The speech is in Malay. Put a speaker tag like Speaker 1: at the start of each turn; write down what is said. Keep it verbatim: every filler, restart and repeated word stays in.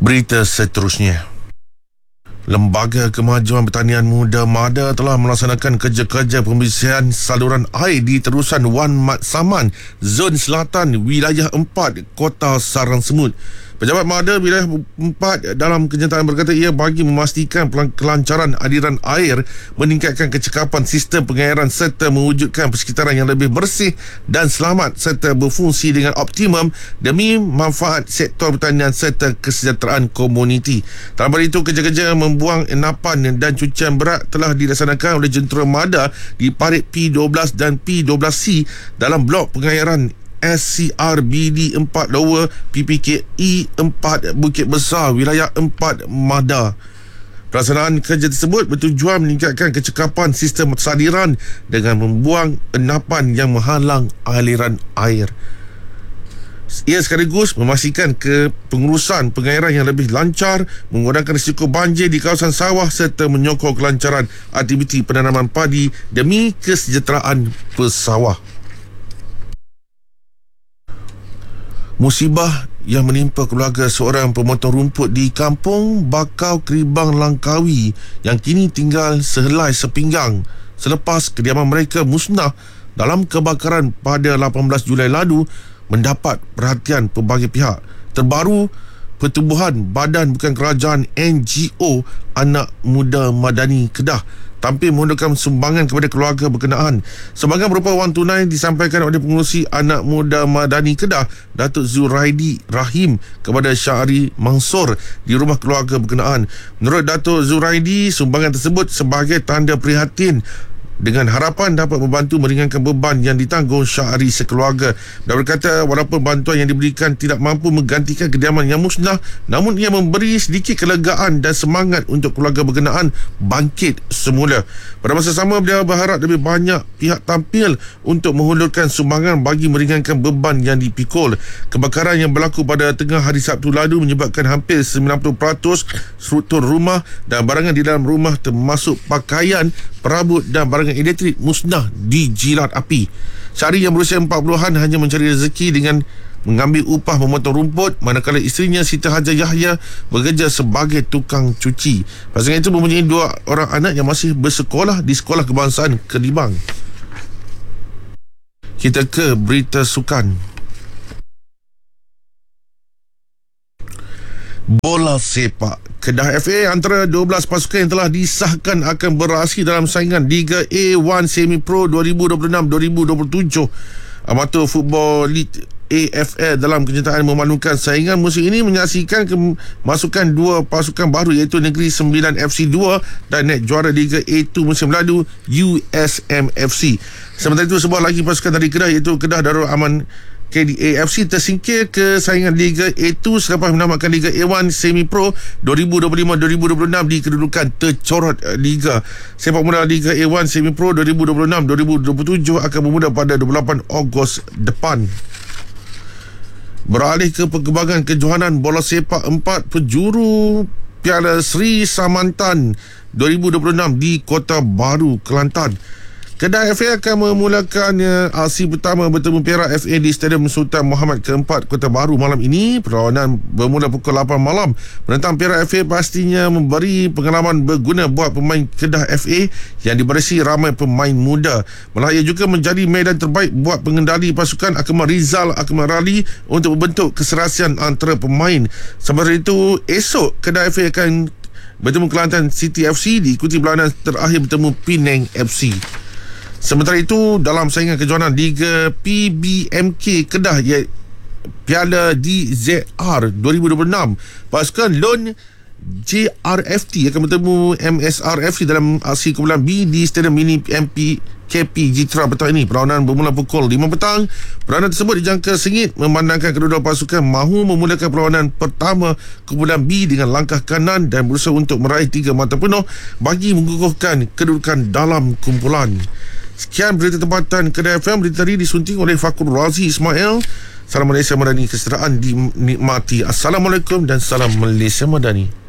Speaker 1: Berita seterusnya. Lembaga Kemajuan Pertanian Muda MADA telah melaksanakan kerja-kerja pembersihan saluran air di terusan Wan Mat Saman, Zon Selatan, Wilayah empat, Kota Sarang Semut. Pejabat MADA Wilayah empat dalam kenyataan berkata ia bagi memastikan kelancaran aliran air, meningkatkan kecekapan sistem pengairan serta mewujudkan persekitaran yang lebih bersih dan selamat serta berfungsi dengan optimum demi manfaat sektor pertanian serta kesejahteraan komuniti. Dalam hal itu, kerja-kerja membuang enapan dan cucian berat telah dilaksanakan oleh jentera MADA di parit P dua belas dan P dua belas C dalam blok pengairan S C R B D empat Lower P P K E empat Bukit Besar, Wilayah empat MADA. Pelaksanaan kerja tersebut bertujuan meningkatkan kecekapan sistem saliran dengan membuang enapan yang menghalang aliran air. Ia sekaligus memastikan kepengurusan pengairan yang lebih lancar, mengurangkan risiko banjir di kawasan sawah serta menyokong kelancaran aktiviti penanaman padi demi kesejahteraan pesawah. Musibah yang menimpa keluarga seorang pemotong rumput di Kampung Bakau Keribang Langkawi yang kini tinggal sehelai sepinggang selepas kediaman mereka musnah dalam kebakaran pada lapan belas Julai lalu mendapat perhatian pelbagai pihak. Terbaru, Pertubuhan Badan Bukan Kerajaan N G O Anak Muda Madani Kedah tampil mohonkan sumbangan kepada keluarga berkenaan. Sumbangan berupa wang tunai disampaikan oleh pengurusi Anak Muda Madani Kedah, Datuk Zuraidi Rahim, kepada Syahri Mansur di rumah keluarga berkenaan. Menurut Datuk Zuraidi, sumbangan tersebut sebagai tanda prihatin dengan harapan dapat membantu meringankan beban yang ditanggung Syahri sekeluarga. Dia berkata walaupun bantuan yang diberikan tidak mampu menggantikan kediaman yang musnah, namun ia memberi sedikit kelegaan dan semangat untuk keluarga berkenaan bangkit semula. Pada masa sama, beliau berharap lebih banyak pihak tampil untuk menghulurkan sumbangan bagi meringankan beban yang dipikul. Kebakaran yang berlaku pada tengah hari Sabtu lalu menyebabkan hampir sembilan puluh peratus struktur rumah dan barangan di dalam rumah termasuk pakaian, perabot dan barangan elektrik musnah dijilat api. Syahri yang berusia empat puluhan hanya mencari rezeki dengan mengambil upah memotong rumput, manakala isterinya Siti Hajar Yahya bekerja sebagai tukang cuci. Pasangan itu mempunyai dua orang anak yang masih bersekolah di Sekolah Kebangsaan Keribang. Kita ke berita sukan. Bola sepak. Kedah F A antara dua belas pasukan yang telah disahkan akan beraksi dalam saingan Liga A satu Semi Pro dua ribu dua puluh enam dua ribu dua puluh tujuh. Amatur Football League A F L dalam kenyataan memaklumkan saingan musim ini menyaksikan kemasukan dua pasukan baru iaitu Negeri Sembilan F C dua dan net juara Liga A dua musim lalu U S M F C. Sementara itu, sebuah lagi pasukan dari Kedah iaitu Kedah Darul Aman K D A F C tersingkir ke saingan Liga A dua selepas menamatkan Liga A satu Semi Pro dua ribu dua puluh lima dua ribu dua puluh enam di kedudukan tercorot Liga. Sepak bola Liga A satu Semi Pro dua ribu dua puluh enam dua ribu dua puluh tujuh akan bermula pada dua puluh lapan Ogos depan. Beralih ke perkembangan kejohanan bola sepak, empat penjuru Piala Sri Samantan dua ribu dua puluh enam di Kota Baru, Kelantan. Kedah F A akan memulakan uh, aksi pertama bertemu Perak F A di Stadium Sultan Muhammad keempat Kota Baru malam ini. Perlawanan bermula pukul lapan malam. Menentang Perak F A pastinya memberi pengalaman berguna buat pemain Kedah F A yang diberisi ramai pemain muda. Malah ia juga menjadi medan terbaik buat pengendali pasukan Akmal Rizal Akmal Rali untuk membentuk keserasian antara pemain. Sementara itu, esok Kedah F A akan bertemu Kelantan City F C diikuti berlawanan terakhir bertemu Penang F C. Sementara itu, dalam saingan kejohanan Liga P B M K Kedah iaitu Piala D Z R dua ribu dua puluh enam, pasukan Lone J R F T akan bertemu M S R F C dalam aksi kumpulan B di Stadium Mini M P K P Jitra petang ini. Perlawanan bermula pukul lima petang. Perlawanan tersebut dijangka sengit memandangkan kedua-dua pasukan mahu memulakan perlawanan pertama kumpulan B dengan langkah kanan dan berusaha untuk meraih tiga mata penuh bagi mengukuhkan kedudukan dalam kumpulan. Sekian berita tempatan Kedah F M. Berita tadi disunting oleh Fakur Razi Ismail. Salam Malaysia Madani, kesejahteraan dinikmati. Assalamualaikum dan salam Malaysia Madani.